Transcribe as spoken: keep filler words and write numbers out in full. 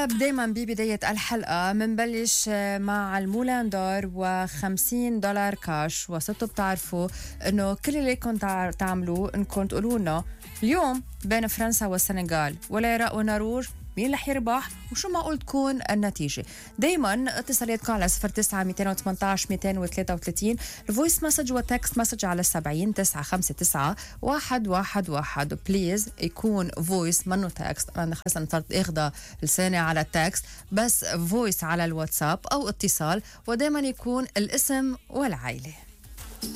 نرحب دايما ببداية الحلقة. منبلش مع المولان دور وخمسين دولار كاش، وصرتوا بتعرفوا انه كل اللي كنتوا تعملوه انكم تقولوا لنا اليوم بين فرنسا والسنغال والعراق والنرويج مين رح يربح وشو معقول تكون النتيجة. دايما اتصالاتكم على صفر تسعة مئتين وثمانية عشر مئتين وثلاثة وثلاثين، الفويس مسج والتكست مسج على سبعين تسعة خمسة تسعة واحد واحد واحد. بليز يكون فويس منو تكست، أنا خلص أنا صرت إخذ لساني على التكست، بس فويس على الواتساب أو اتصال، ودايما يكون الاسم والعائلة.